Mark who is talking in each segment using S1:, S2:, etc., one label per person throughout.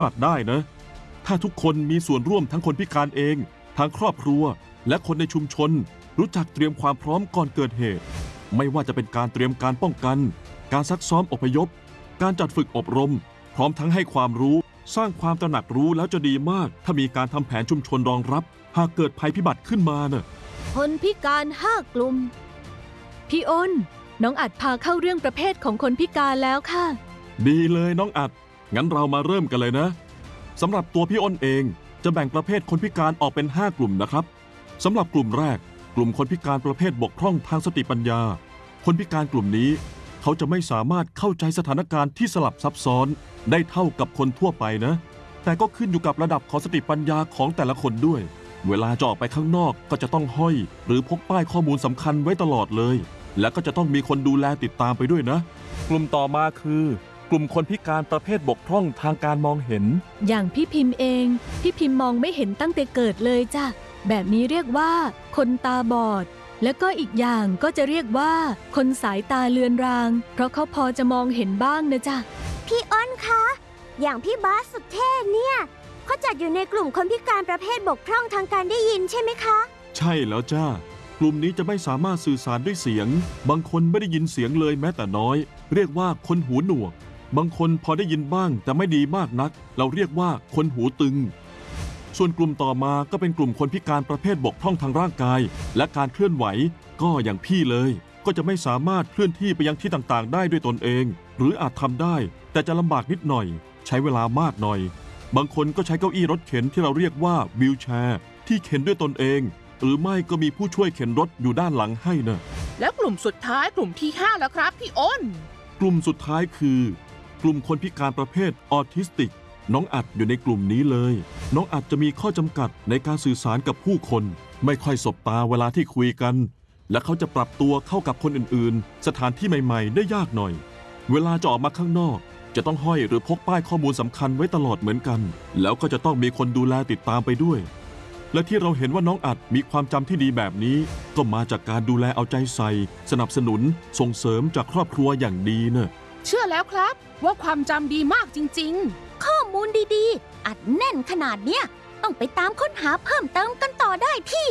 S1: อาจได้นะถ้าทุกคนมีส่วนร่วมทั้งคนพิการเองทางครอบครัวและคนในชุมชนรู้จักเตรียมความพร้อมก่อนเกิดเหตุไม่ว่าจะเป็นการเตรียมการป้องกันการซักซ้อมอพยพการจัดฝึกอบรมพร้อมทั้งให้ความรู้สร้างความตระหนักรู้แล้วจะดีมากถ้ามีการทำแผนชุมชนรองรับหากเกิดภัยพิบัติขึ้นมาน่ะ
S2: คนพิการ5 กลุ่มพี่อ้นน้องอัดพาเข้าเรื่องประเภทของคนพิการแล้วค่ะ
S1: ดีเลยน้องอัดงั้นเรามาเริ่มกันเลยนะสำหรับตัวพี่อ้นเองจะแบ่งประเภทคนพิการออกเป็น5 กลุ่มนะครับสำหรับกลุ่มแรกกลุ่มคนพิการประเภทบกพร่องทางสติปัญญาคนพิการกลุ่มนี้เขาจะไม่สามารถเข้าใจสถานการณ์ที่สลับซับซ้อนได้เท่ากับคนทั่วไปนะแต่ก็ขึ้นอยู่กับระดับของสติปัญญาของแต่ละคนด้วยเวลาจะออกไปข้างนอกก็จะต้องห้อยหรือพกป้ายข้อมูลสำคัญไว้ตลอดเลยและก็จะต้องมีคนดูแลติดตามไปด้วยนะกลุ่มต่อมาคือกลุ่มคนพิการประเภทบกพร่องทางการมองเห็น
S2: อย่างพี่พิมพ์เองพี่พิมพ์มองไม่เห็นตั้งแต่เกิดเลยจ้ะแบบนี้เรียกว่าคนตาบอดแล้วก็อีกอย่างก็จะเรียกว่าคนสายตาเลือนรางเพราะเขาพอจะมองเห็นบ้างนะจ๊ะ
S3: พี่อ้นคะอย่างพี่บาสสุดเท่เนี่ยเขาจัดอยู่ในกลุ่มคนพิการประเภทบกพร่องทางการได้ยินใช่ไหมคะ
S1: ใช่แล้วจ้ากลุ่มนี้จะไม่สามารถสื่อสารด้วยเสียงบางคนไม่ได้ยินเสียงเลยแม้แต่น้อยเรียกว่าคนหูหนวกบางคนพอได้ยินบ้างแต่ไม่ดีมากนักเราเรียกว่าคนหูตึงส่วนกลุ่มต่อมาก็เป็นกลุ่มคนพิการประเภทบกพร่องทางร่างกายและการเคลื่อนไหวก็อย่างพี่เลยก็จะไม่สามารถเคลื่อนที่ไปยังที่ต่างๆได้ด้วยตนเองหรืออาจทำได้แต่จะลำบากนิดหน่อยใช้เวลามากหน่อยบางคนก็ใช้เก้าอี้รถเข็นที่เราเรียกว่าวีลแชร์ที่เข็นด้วยตนเองหรือไม่ก็มีผู้ช่วยเข็นรถอยู่ด้านหลังให้นะ
S4: แล้วกลุ่มสุดท้ายกลุ่มที่5แล้วครับพี่อ้น
S1: กลุ่มสุดท้ายคือกลุ่มคนพิการประเภทออทิสติกน้องอัดอยู่ในกลุ่มนี้เลยน้องอัดจะมีข้อจำกัดในการสื่อสารกับผู้คนไม่ค่อยสบตาเวลาที่คุยกันและเขาจะปรับตัวเข้ากับคนอื่นๆสถานที่ใหม่ๆได้ยากหน่อยเวลาจะออกมาข้างนอกจะต้องห้อยหรือพกป้ายข้อมูลสำคัญไว้ตลอดเหมือนกันแล้วก็จะต้องมีคนดูแลติดตามไปด้วยและที่เราเห็นว่าน้องอัดมีความจำที่ดีแบบนี้ก็มาจากการดูแลเอาใจใส่สนับสนุนส่งเสริมจากครอบครัวอย่างดีเนอะ
S4: เชื่อแล้วครับว่าความจำดีมากจริง
S3: ๆข้อมูลดีๆอัดแน่นขนาดเนี้ยต้องไปตามค้นหาเพิ่มเติมกันต่อได้ที่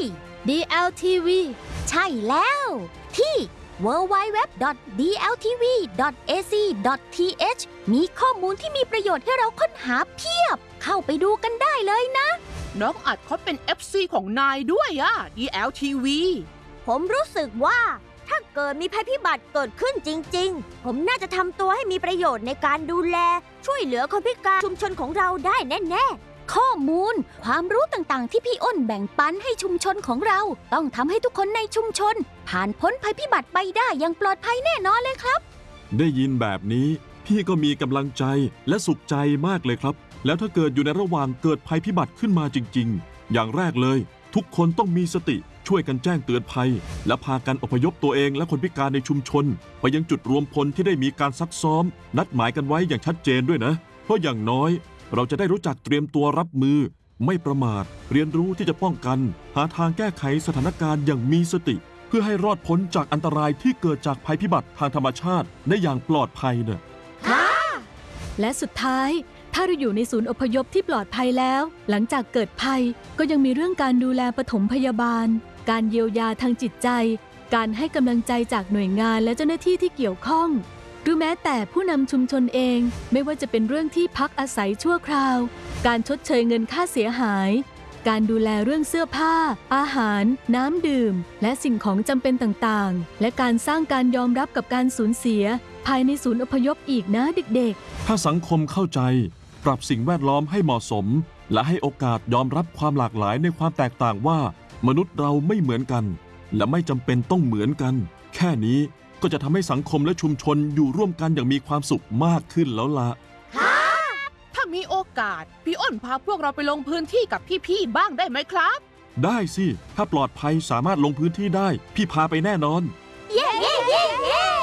S2: DLTV
S3: ใช่แล้วที่ www.dltv.ac.th มีข้อมูลที่มีประโยชน์ให้เราค้นหาเพียบเข้าไปดูกันได้เลยนะ
S4: น้องอัดเขาเป็น FC ของนายด้วยอะ DLTV
S3: ผมรู้สึกว่าถ้าเกิดมีภัยพิบัติเกิดขึ้นจริงๆผมน่าจะทำตัวให้มีประโยชน์ในการดูแลช่วยเหลือคนพิการชุมชนของเราได้แน่ๆข้อมูลความรู้ต่างๆที่พี่อ้นแบ่งปันให้ชุมชนของเราต้องทำให้ทุกคนในชุมชนผ่านพ้นภัยพิบัติไปได้อย่างปลอดภัยแน่นอนเลยครับ
S1: ได้ยินแบบนี้พี่ก็มีกำลังใจและสุขใจมากเลยครับแล้วถ้าเกิดอยู่ในระหว่างเกิดภัยพิบัติขึ้นมาจริงๆอย่างแรกเลยทุกคนต้องมีสติช่วยกันแจ้งเตือนภัยและพากันอพยพตัวเองและคนพิการในชุมชนไปยังจุดรวมพลที่ได้มีการซักซ้อมนัดหมายกันไว้อย่างชัดเจนด้วยนะเพราะอย่างน้อยเราจะได้รู้จักเตรียมตัวรับมือไม่ประมาทเรียนรู้ที่จะป้องกันหาทางแก้ไขสถานการณ์อย่างมีสติเพื่อให้รอดพ้นจากอันตรายที่เกิดจากภัยพิบัติทางธรรมชาติได้อย่างปลอดภัยเนอะ
S2: และสุดท้ายถ้าเราอยู่ในศูนย์อพยพที่ปลอดภัยแล้วหลังจากเกิดภัยก็ยังมีเรื่องการดูแลปฐมพยาบาลการเยียวยาทางจิตใจการให้กำลังใจจากหน่วยงานและเจ้าหน้าที่ที่เกี่ยวข้องหรือแม้แต่ผู้นำชุมชนเองไม่ว่าจะเป็นเรื่องที่พักอาศัยชั่วคราวการชดเชยเงินค่าเสียหายการดูแลเรื่องเสื้อผ้าอาหารน้ำดื่มและสิ่งของจำเป็นต่างๆและการสร้างการยอมรับกับการสูญเสียภายในศูนย์อพยพอีกนะเด็ก
S1: ๆถ้าสังคมเข้าใจปรับสิ่งแวดล้อมให้เหมาะสมและให้โอกาสยอมรับความหลากหลายในความแตกต่างว่ามนุษย์เราไม่เหมือนกันและไม่จำเป็นต้องเหมือนกันแค่นี้ก็จะทำให้สังคมและชุมชนอยู่ร่วมกันอย่างมีความสุขมากขึ้นแล้วล่ะ
S4: ถ้ามีโอกาสพี่อ้นพาพวกเราไปลงพื้นที่กับพี่ๆบ้างได้ไหมครับ
S1: ได้สิถ้าปลอดภัยสามารถลงพื้นที่ได้พี่พาไปแน่นอน
S3: เย้